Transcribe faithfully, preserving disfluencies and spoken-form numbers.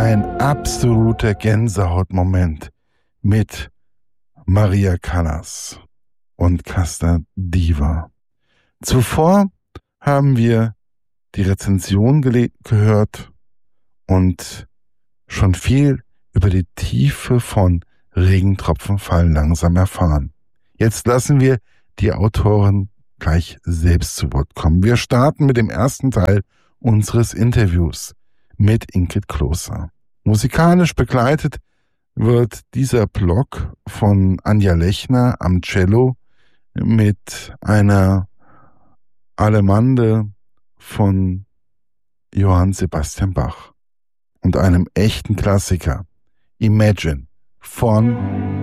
ein absoluter Gänsehautmoment mit Maria Callas und Casta Diva. Zuvor haben wir die Rezension gele- gehört und schon viel über die Tiefe von Regentropfen fallen langsam erfahren. Jetzt lassen wir die Autoren gleich selbst zu Wort kommen. Wir starten mit dem ersten Teil unseres Interviews mit Ingrid Kloser. Musikalisch begleitet wird dieser Block von Anja Lechner am Cello mit einer Allemande von Johann Sebastian Bach und einem echten Klassiker, Imagine von